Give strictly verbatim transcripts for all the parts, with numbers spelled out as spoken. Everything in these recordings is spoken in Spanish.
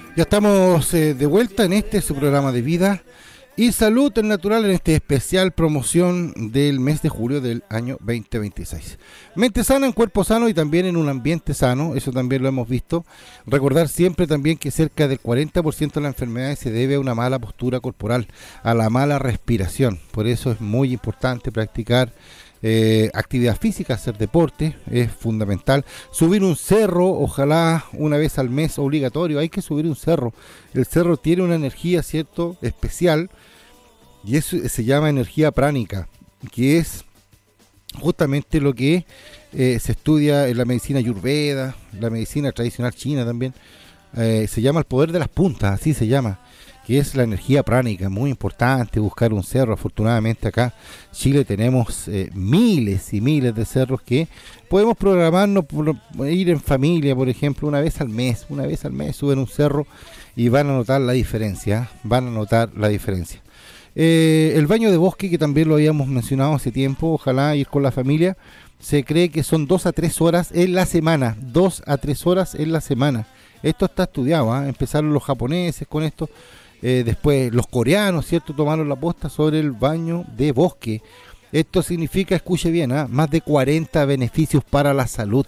Ya estamos eh, de vuelta en este su programa de vida y salud natural en este especial promoción del mes de julio del año veinte veintiséis. Mente sana en cuerpo sano y también en un ambiente sano, eso también lo hemos visto. Recordar siempre también que cerca del cuarenta por ciento de las enfermedades se debe a una mala postura corporal, a la mala respiración. Por eso es muy importante practicar Eh, actividad física, hacer deporte es fundamental. Subir un cerro, ojalá una vez al mes, obligatorio. Hay que subir un cerro. El cerro tiene una energía, cierto, especial, y eso se llama energía pránica, que es justamente lo que eh, se estudia en la medicina ayurveda, la medicina tradicional china también. Eh, se llama el poder de las puntas, así se llama, que es la energía pránica. Muy importante buscar un cerro. Afortunadamente acá en Chile tenemos eh, miles y miles de cerros que podemos programarnos por ir en familia, por ejemplo, una vez al mes, una vez al mes suben un cerro y van a notar la diferencia, van a notar la diferencia. Eh, el baño de bosque, que también lo habíamos mencionado hace tiempo, ojalá ir con la familia. Se cree que son dos a tres horas en la semana, dos a tres horas en la semana. Esto está estudiado, ¿eh? Empezaron los japoneses con esto. Eh, después los coreanos, ¿cierto?, tomaron la posta sobre el baño de bosque. Esto significa, escuche bien, ¿eh? más de cuarenta beneficios para la salud.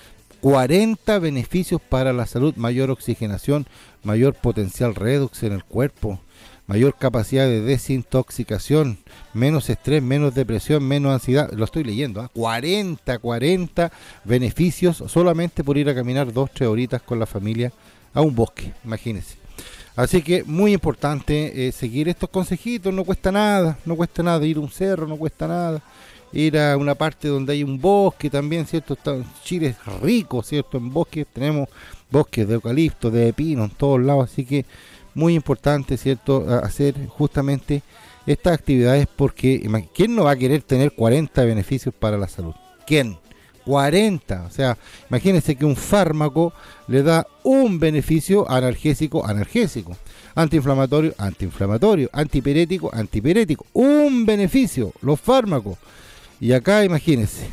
cuarenta beneficios para la salud: mayor oxigenación, mayor potencial redox en el cuerpo, mayor capacidad de desintoxicación, menos estrés, menos depresión, menos ansiedad. Lo estoy leyendo, ¿eh? cuarenta, cuarenta beneficios solamente por ir a caminar dos, tres horitas con la familia a un bosque, imagínense. Así que muy importante eh, seguir estos consejitos. No cuesta nada, no cuesta nada ir a un cerro, no cuesta nada ir a una parte donde hay un bosque también, ¿cierto? Está, Chile es rico, ¿cierto? En bosques tenemos bosques de eucalipto, de pino en todos lados, así que muy importante, ¿cierto?, hacer justamente estas actividades, porque ¿quién no va a querer tener cuarenta beneficios para la salud? ¿Quién? cuarenta, o sea, imagínense que un fármaco le da un beneficio: analgésico, analgésico, antiinflamatorio, antiinflamatorio, antipirético, antipirético, un beneficio, los fármacos. Y acá imagínense,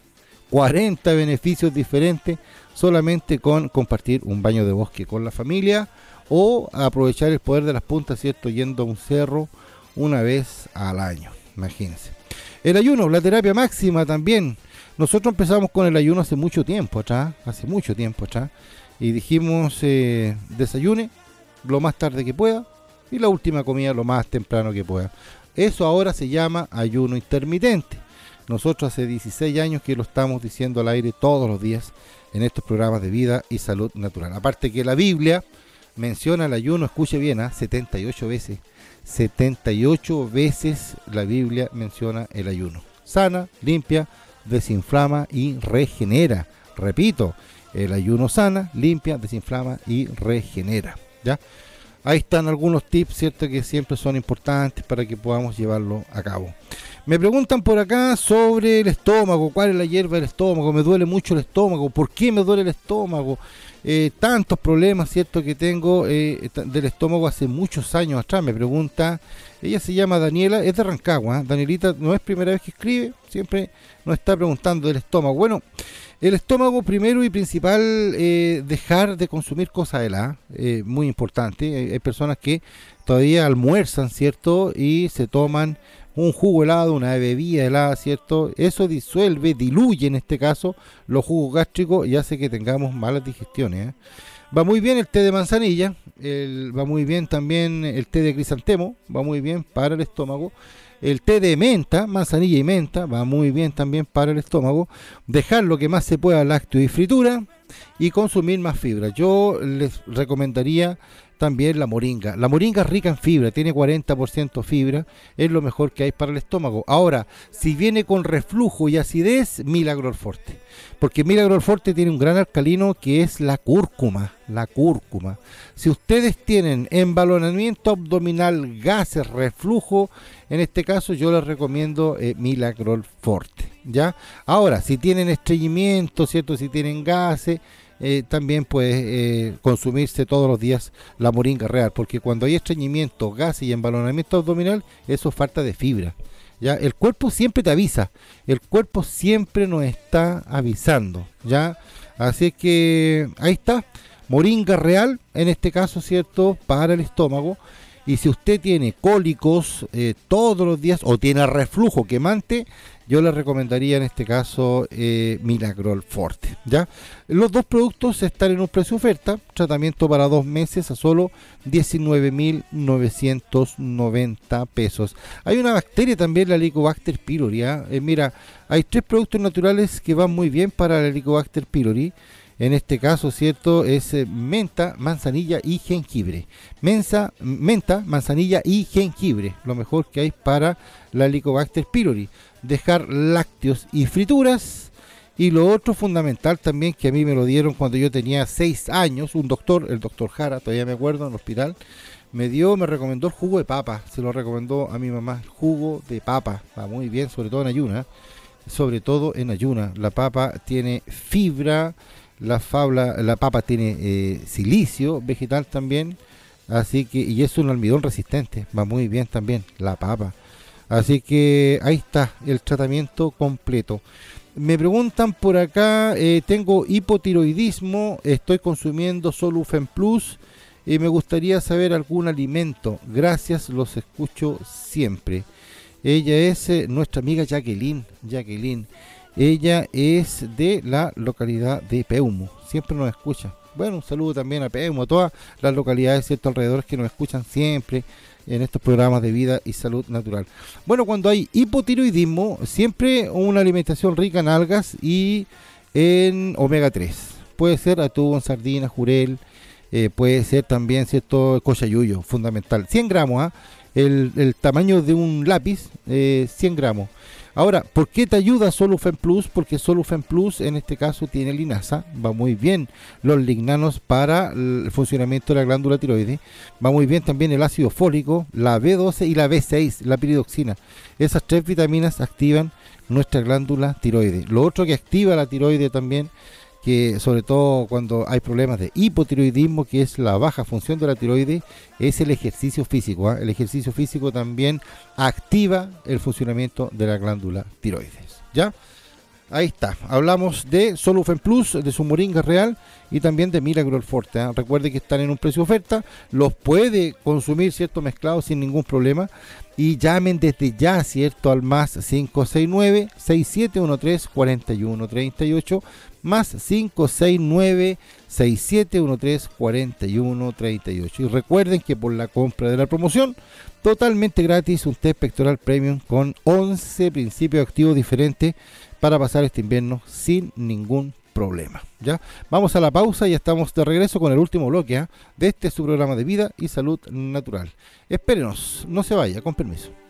cuarenta beneficios diferentes solamente con compartir un baño de bosque con la familia o aprovechar el poder de las puntas, ¿cierto?, yendo a un cerro una vez al año, imagínense. El ayuno, la terapia máxima también. Nosotros empezamos con el ayuno hace mucho tiempo atrás, hace mucho tiempo atrás, y dijimos eh, desayune lo más tarde que pueda y la última comida lo más temprano que pueda. Eso ahora se llama ayuno intermitente. Nosotros hace dieciséis años que lo estamos diciendo al aire todos los días en estos programas de vida y salud natural. Aparte que la Biblia menciona el ayuno, escuche bien, ¿eh? setenta y ocho veces. setenta y ocho veces la Biblia menciona el ayuno. Sana, limpia, desinflama y regenera. Repito, el ayuno sana, limpia, desinflama y regenera. ¿Ya? Ahí están algunos tips, ¿cierto?, que siempre son importantes para que podamos llevarlo a cabo. Me preguntan por acá sobre el estómago. ¿Cuál es la hierba del estómago? Me duele mucho el estómago. ¿Por qué me duele el estómago? Eh, tantos problemas, ¿cierto?, que tengo eh, del estómago hace muchos años atrás. Me pregunta, ella se llama Daniela, es de Rancagua, ¿eh? Danielita no es primera vez que escribe, siempre nos está preguntando del estómago. Bueno, el estómago, primero y principal, eh, dejar de consumir cosas heladas, eh, muy importante. Hay, hay personas que todavía almuerzan, ¿cierto?, y se toman un jugo helado, una bebida helada, ¿cierto? Eso disuelve, diluye en este caso los jugos gástricos y hace que tengamos malas digestiones, ¿eh? Va muy bien el té de manzanilla, el, va muy bien también el té de crisantemo, va muy bien para el estómago. El té de menta, manzanilla y menta, va muy bien también para el estómago. Dejar lo que más se pueda lácteo y fritura y consumir más fibra. Yo les recomendaría también la moringa. La moringa es rica en fibra, tiene cuarenta por ciento fibra, es lo mejor que hay para el estómago. Ahora, si viene con reflujo y acidez, Milagrol Forte. Porque Milagrol Forte tiene un gran alcalino que es la cúrcuma. La cúrcuma. Si ustedes tienen embalonamiento abdominal, gases, reflujo, en este caso yo les recomiendo eh, Milagrol Forte. ¿Ya? Ahora, si tienen estreñimiento, ¿cierto?, si tienen gases, Eh, también puede eh, consumirse todos los días la moringa real, porque cuando hay estreñimiento, gas y embalonamiento abdominal, eso es falta de fibra. ¿Ya? El cuerpo siempre te avisa, el cuerpo siempre nos está avisando, ¿ya? Así que ahí está. moringa real, en este caso, ¿cierto?, para el estómago. Y si usted tiene cólicos eh, todos los días o tiene reflujo quemante, yo le recomendaría en este caso eh, Milagrol Forte, ¿ya? Los dos productos están en un precio oferta, tratamiento para dos meses a solo diecinueve mil novecientos noventa pesos. Hay una bacteria también, la Helicobacter pylori, ¿eh? Eh, mira, hay tres productos naturales que van muy bien para la Helicobacter pylori. En este caso, ¿cierto?, es eh, menta, manzanilla y jengibre. Mensa, menta, manzanilla y jengibre, lo mejor que hay para la Helicobacter pylori. Dejar lácteos y frituras. Y lo otro fundamental también, que a mí me lo dieron cuando yo tenía seis años, un doctor, el doctor Jara, todavía me acuerdo, en el hospital, me dio, me recomendó el jugo de papa. Se lo recomendó a mi mamá, el jugo de papa. Va muy bien, sobre todo en ayuna. Sobre todo en ayuna. La papa tiene fibra. La, fabla, la papa tiene eh, silicio vegetal también, así que, y es un almidón resistente, va muy bien también la papa. Así que ahí está el tratamiento completo. Me preguntan por acá, eh, tengo hipotiroidismo, estoy consumiendo Solufen Plus y me gustaría saber algún alimento. Gracias, los escucho siempre. Ella es eh, nuestra amiga Jacqueline, Jacqueline. Ella es de la localidad de Peumo, siempre nos escucha. Bueno, un saludo también a Peumo, a todas las localidades, ¿cierto?, alrededor, que nos escuchan siempre en estos programas de vida y salud natural. Bueno, cuando hay hipotiroidismo, siempre una alimentación rica en algas y en omega tres. Puede ser atún, sardina, jurel, eh, puede ser también, ¿cierto?, cochayuyo, fundamental. cien gramos, ¿eh? el, el tamaño de un lápiz, eh, cien gramos. Ahora, ¿por qué te ayuda Solufen Plus? Porque Solufen Plus en este caso tiene linaza, va muy bien los lignanos para el funcionamiento de la glándula tiroides, va muy bien también el ácido fólico, la B doce y la B seis, la piridoxina. Esas tres vitaminas activan nuestra glándula tiroides. Lo otro que activa la tiroide también, que sobre todo cuando hay problemas de hipotiroidismo, que es la baja función de la tiroides, es el ejercicio físico, ¿eh? El ejercicio físico también activa el funcionamiento de la glándula tiroides, ¿ya? Ahí está, hablamos de Solufen Plus, de su moringa real y también de Milagrol Forte, ¿eh? Recuerde que están en un precio oferta, los puede consumir, ¿cierto?, mezclados sin ningún problema. Y llamen desde ya, ¿cierto?, al más cinco seis nueve, seis siete uno tres, cuatro uno tres ocho, más cinco seis nueve, seis siete uno tres, cuatro uno tres ocho. Y recuerden que por la compra de la promoción, totalmente gratis, un test pectoral premium con once principios activos diferentes para pasar este invierno sin ningún problema, ¿ya? Vamos a la pausa y estamos de regreso con el último bloque, ¿eh?, de este su programa de vida y salud natural. Espérenos, no se vaya, con permiso.